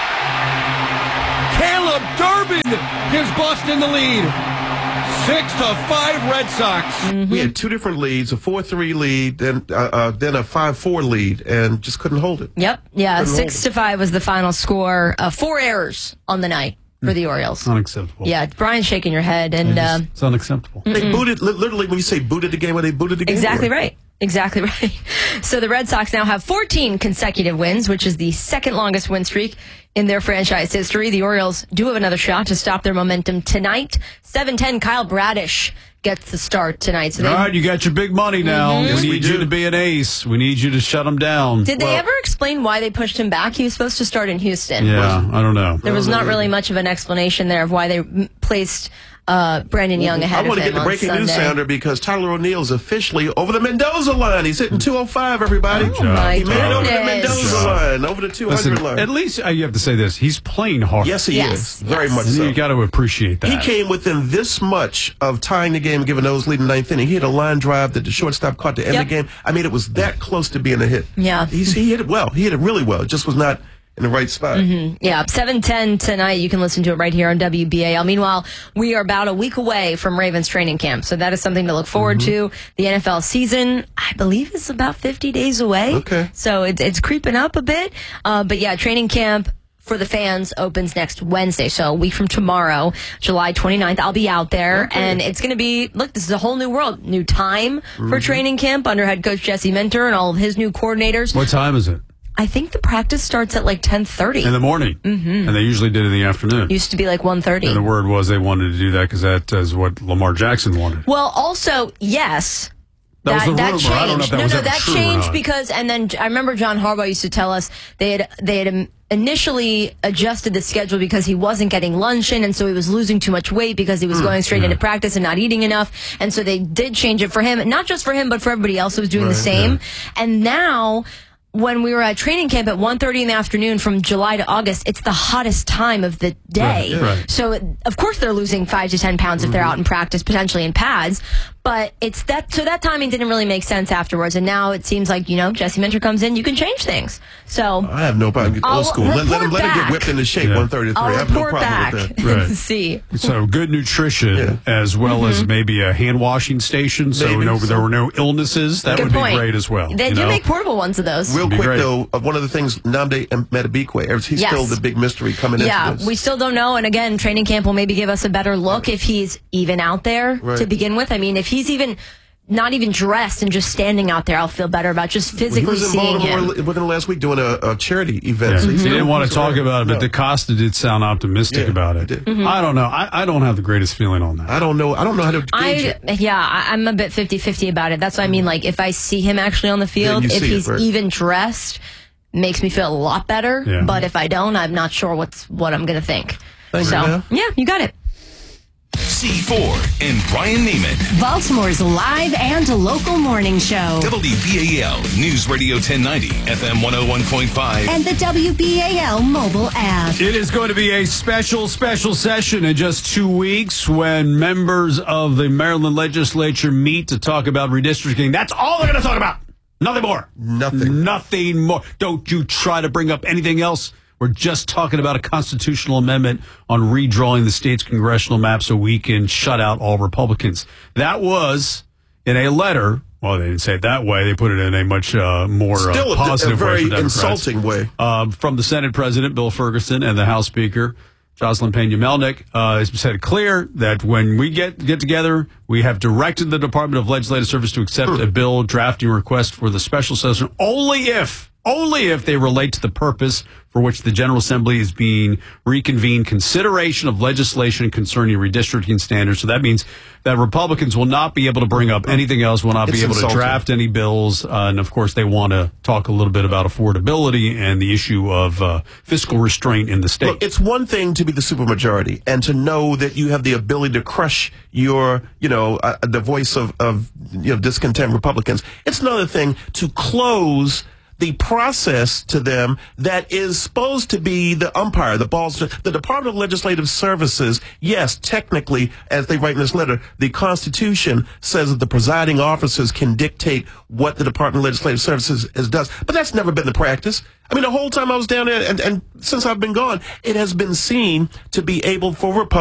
Caleb Durbin gives Boston the lead. Six to five Red Sox. Mm-hmm. We had two different leads, a four three lead, then uh, uh, then a five four lead, and just couldn't hold it. Yep. Yeah, couldn't six to five was the final score. Uh, four errors on the night for the Orioles. Unacceptable. Yeah, Brian's shaking your head. and uh, It's unacceptable. Mm-mm. They booted, li- literally, when you say booted the game, when they booted the game. Exactly or? right. Exactly right. So the Red Sox now have fourteen consecutive wins, which is the second longest win streak in their franchise history. The Orioles do have another shot to stop their momentum tonight. seven ten, Kyle Bradish gets the start tonight. So they, All right, you got your big money now. Mhm. Yes, we we need do. you to be an ace. We need you to shut them down. Did they ever explain why they pushed him back? He was supposed to start in Houston. Yeah, I don't know. There was not really much of an explanation there of why they m- placed uh, Brandon Young ahead I want of to him get the on breaking Sunday. news sounder because Tyler O'Neill is officially over the Mendoza line. He's hitting two oh five, everybody. Oh, my he made it over the goodness. Mendoza line, over the two hundred Listen, line. at least uh, you have to say this. He's playing hard. Yes, he Yes, is. Very yes. much And so. you got to appreciate that. He came within this much of tying the game, giving those lead in the ninth inning. He hit a line drive that the shortstop caught to end Yep. the game. I mean, it was that close to being a hit. Yeah. He's, he hit it well. He hit it really well. It just was not in the right spot. Mhm. Yeah, seven ten tonight. You can listen to it right here on W B A L. Meanwhile, we are about a week away from Ravens training camp, so that is something to look forward Mm-hmm. to. The N F L season, I believe, is about fifty days away. Okay. So it, it's creeping up a bit. Uh, but yeah, training camp for the fans opens next Wednesday. So a week from tomorrow, July twenty-ninth, I'll be out there. Okay. And it's going to be, look, this is a whole new world. New time for Mhm. training camp under head coach Jesse Minter and all of his new coordinators. What time is it? I think the practice starts at like ten thirty. In the morning. Mm-hmm. And they usually did it in the afternoon. Used to be like one thirty. And the word was they wanted to do that because that is what Lamar Jackson wanted. Well, also, yes. That was the that rumor. changed. I don't know if that no, was no, ever that true or changed not. because, and then I remember John Harbaugh used to tell us they had they had um, initially adjusted the schedule because he wasn't getting lunch in, and so he was losing too much weight because he was Hmm. going straight into practice and not eating enough, and so they did change it for him, not just for him, but for everybody else who was doing the Right, same. And now, when we were at training camp at one thirty in the afternoon from July to August, it's the hottest time of the day. Right, right. So, it- of course, they're losing five to ten pounds if they're out in practice, potentially in pads. But it's that, so that timing didn't really make sense afterwards. And now it seems like, you know, Jesse Minter comes in, you can change things. So, I have no problem. I'll Old school. Let, let him let him report get whipped into shape. Yeah. one thirty-three. I'll I have no report problem back with that. Right. and see. So good nutrition as well as maybe a hand washing station. So Maybe. no, there were no illnesses. That Good would point. be great as well. They you do know? make portable ones of those. Real Be quick, great. though, uh, one of the things, Nnamdi Madubuike, he's Yes. still the big mystery coming Yeah, into this. we still don't know. And again, training camp will maybe give us a better look if he's even out there Right. to begin with. I mean, if he's even not even dressed and just standing out there, I'll feel better about just physically Well, he was in seeing Baltimore him. within the last week doing a, a charity event. Yeah. So he's He still- didn't want to he's talk around. about it, but No. DaCosta did sound optimistic Yeah, about he it. did. Mhm. I don't know. I, I don't have the greatest feeling on that. I don't know. I don't know how to gauge I it. yeah, I, I'm a bit fifty-fifty about it. That's what I mean. Like, if I see him actually on the field, you if see it, he's right. even dressed, makes me feel a lot better. Yeah. But if I don't, I'm not sure what's what I'm gonna think. Thank you, so ma'am. yeah, you got it. C four and Brian Neiman. Baltimore's live and local morning show. W B A L News Radio ten ninety, F M one oh one point five. And the W B A L mobile app. It is going to be a special, special session in just two weeks when members of the Maryland legislature meet to talk about redistricting. That's all they're going to talk about. Nothing more. Nothing. Nothing more. Don't you try to bring up anything else. We're just talking about a constitutional amendment on redrawing the state's congressional map so we can shut out all Republicans. That was in a letter. Well, they didn't say it that way. They put it in a much uh, more Still uh, positive a, a very way for Democrats. insulting way. Um, from the Senate President, Bill Ferguson, and the House Speaker, Jocelyn Pena-Melnick, uh, has said clear that when we get get together, we have directed the Department of Legislative Service to accept a bill drafting request for the special session only if, only if they relate to the purpose for which the General Assembly is being reconvened, consideration of legislation concerning redistricting standards. So that means that Republicans will not be able to bring up anything else, will not It's be able insulting. to draft any bills. Uh, and, of course, they want to talk a little bit about affordability and the issue of uh, fiscal restraint in the state. Look, it's one thing to be the supermajority and to know that you have the ability to crush your, you know, uh, the voice of, of, you know, discontent Republicans. It's another thing to close the process to them that is supposed to be the umpire, the balls, the Department of Legislative Services. Yes, technically, as they write in this letter, the Constitution says that the presiding officers can dictate what the Department of Legislative Services is, does, but that's never been the practice. I mean, the whole time I was down there, and, and since I've been gone, it has been seen to be able for Republicans